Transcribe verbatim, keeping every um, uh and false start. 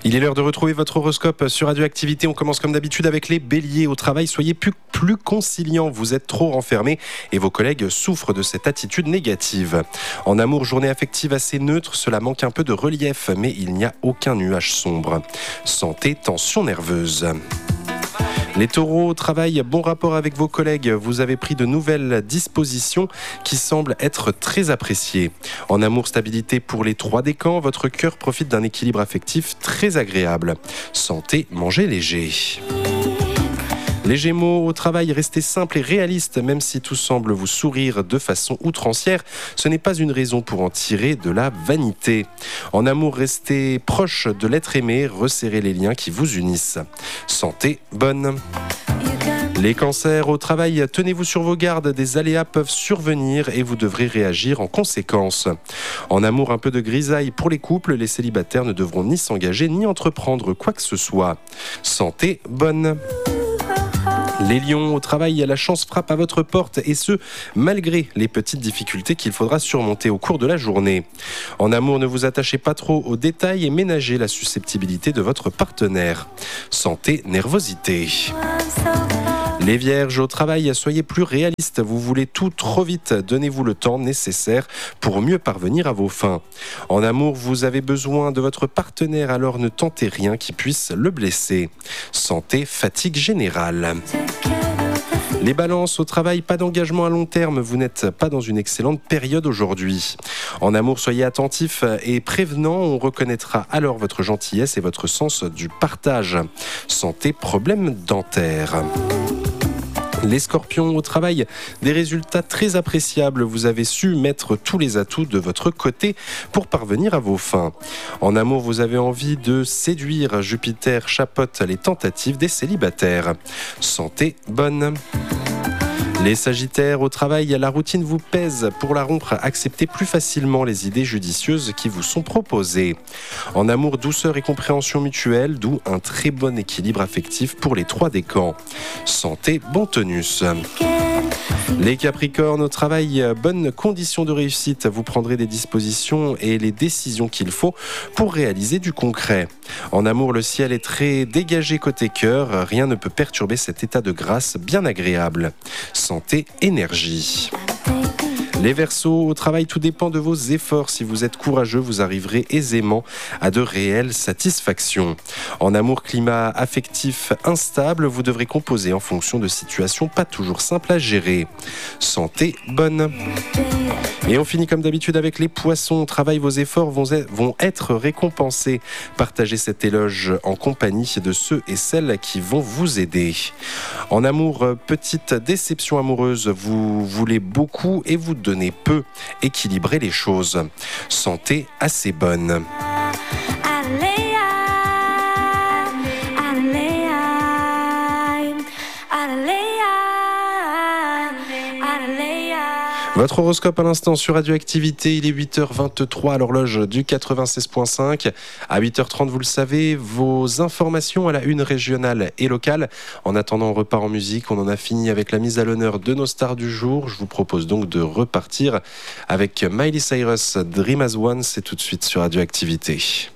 Il est l'heure de retrouver votre horoscope sur Radioactivité. On commence comme d'habitude avec les béliers. Au travail, soyez plus, plus conciliants. Vous êtes trop renfermés et vos collègues souffrent de cette attitude négative. En amour, journée affective assez neutre. Cela manque un peu de relief, mais il n'y a aucun nuage sombre. Santé, tension nerveuse. Les taureaux, travail, bon rapport avec vos collègues. Vous avez pris de nouvelles dispositions qui semblent être très appréciées. En amour, stabilité pour les trois décans. Votre cœur profite d'un équilibre affectif très agréable. Santé, mangez léger. Les Gémeaux, au travail, restez simple et réaliste, même si tout semble vous sourire de façon outrancière. Ce n'est pas une raison pour en tirer de la vanité. En amour, restez proche de l'être aimé, resserrez les liens qui vous unissent. Santé, bonne. Les cancers, au travail, tenez-vous sur vos gardes, des aléas peuvent survenir et vous devrez réagir en conséquence. En amour, un peu de grisaille pour les couples, les célibataires ne devront ni s'engager ni entreprendre quoi que ce soit. Santé, bonne. Les lions, au travail, la chance frappe à votre porte et ce, malgré les petites difficultés qu'il faudra surmonter au cours de la journée. En amour, ne vous attachez pas trop aux détails et ménagez la susceptibilité de votre partenaire. Santé, nervosité. Les vierges, au travail, soyez plus réalistes. Vous voulez tout trop vite. Donnez-vous le temps nécessaire pour mieux parvenir à vos fins. En amour, vous avez besoin de votre partenaire, alors ne tentez rien qui puisse le blesser. Santé, fatigue générale. Les balances, au travail, pas d'engagement à long terme. Vous n'êtes pas dans une excellente période aujourd'hui. En amour, soyez attentifs et prévenants. On reconnaîtra alors votre gentillesse et votre sens du partage. Santé, problème dentaire. Les scorpions, au travail, des résultats très appréciables. Vous avez su mettre tous les atouts de votre côté pour parvenir à vos fins. En amour, vous avez envie de séduire. Jupiter chapeaute les tentatives des célibataires. Santé, bonne. Les sagittaires, au travail, la routine vous pèse. Pour la rompre, acceptez plus facilement les idées judicieuses qui vous sont proposées. En amour, douceur et compréhension mutuelle, d'où un très bon équilibre affectif pour les trois décans. Santé, bon tonus. Les capricornes, au travail, bonne condition de réussite. Vous prendrez des dispositions et les décisions qu'il faut pour réaliser du concret. En amour, le ciel est très dégagé côté cœur. Rien ne peut perturber cet état de grâce bien agréable. Santé, énergie. Les Verseaux, au travail, tout dépend de vos efforts. Si vous êtes courageux, vous arriverez aisément à de réelles satisfactions. En amour, climat affectif instable, vous devrez composer en fonction de situations pas toujours simples à gérer. Santé, bonne. Et on finit comme d'habitude avec les poissons. Au travail, vos efforts vont être récompensés. Partagez cet éloge en compagnie de ceux et celles qui vont vous aider. En amour, petite déception amoureuse. Vous voulez beaucoup et vous donnez peu. Équilibrez les choses. Santé assez bonne. Votre horoscope à l'instant sur Radioactivité, il est huit heures vingt-trois à l'horloge du quatre-vingt-seize point cinq. À huit heures trente, vous le savez, vos informations à la une régionale et locale. En attendant, on repart en musique. On en a fini avec la mise à l'honneur de nos stars du jour. Je vous propose donc de repartir avec Miley Cyrus, Dream as One. C'est tout de suite sur Radioactivité.